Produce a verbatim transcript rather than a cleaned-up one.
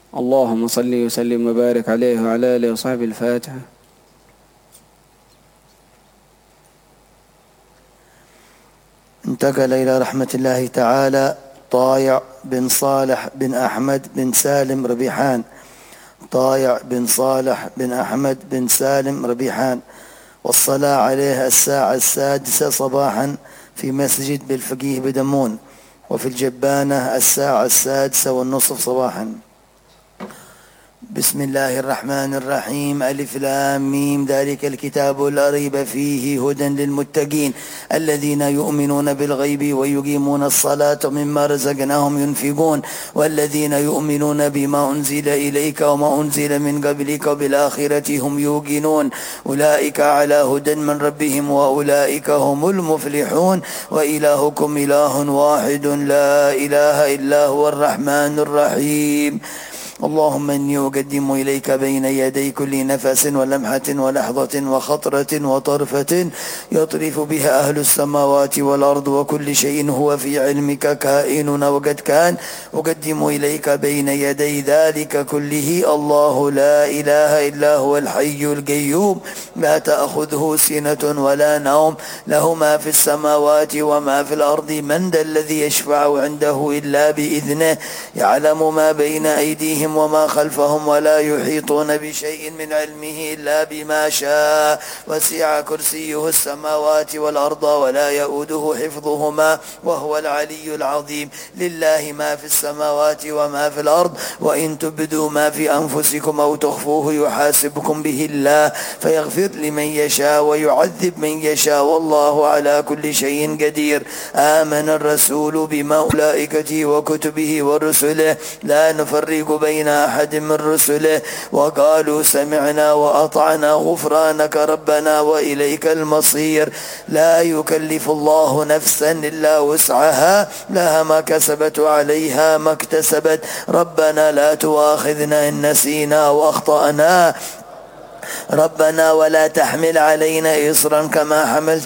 اللهم صل وسلم وبارك عليه وعلى آله وصحبه. الفاتحة. انتقل إلى رحمة الله تعالى طايع بن صالح بن أحمد بن سالم ربيحان. طايع بن صالح بن أحمد بن سالم ربيحان، والصلاة عليه الساعة السادسة صباحا في مسجد بالفقيه بدمون، وفي الجبانة الساعة السادسة والنصف صباحا. بسم الله الرحمن الرحيم. ألف لام ميم. ذلك الكتاب لا ريب فيه هدى للمتقين الذين يؤمنون بالغيب ويقيمون الصلاة ومما رزقناهم ينفقون والذين يؤمنون بما أنزل إليك وما أنزل من قبلك وبالآخرة هم يوقنون أولئك على هدى من ربهم وأولئك هم المفلحون. وإلهكم إله واحد لا إله إلا هو الرحمن الرحيم. اللهم إني أقدم إليك بين يدي كل نفس ولمحة ولحظة وخطرة وطرفة يطرف بها أهل السماوات والأرض وكل شيء هو في علمك كائن وقد كان. أقدم إليك بين يدي ذلك كله الله لا إله إلا هو الحي القيوم لا تأخذه سنة ولا نوم له ما في السماوات وما في الأرض من ذا الذي يشفع عنده إلا بإذنه يعلم ما بين أيديهم وما خلفهم ولا يحيطون بشيء من علمه إلا بما شاء وسع كرسيه السماوات والأرض ولا يؤوده حفظهما وهو العلي العظيم. لله ما في السماوات وما في الأرض وإن تبدوا ما في أنفسكم أو تخفوه يحاسبكم به الله فيغفر لمن يشاء ويعذب من يشاء والله على كل شيء قدير. آمن الرسول بما ملائكته وكتبه ورسله لا نفرق بين أحد من رسله وقالوا سمعنا وأطعنا غفرانك ربنا وإليك المصير. لا يكلف الله نفسا إلا وسعها لها ما كسبت وعليها ما اكتسبت ربنا لا تؤاخذنا إن نسينا وأخطأنا ربنا ولا تحمل علينا إصرا كما حملته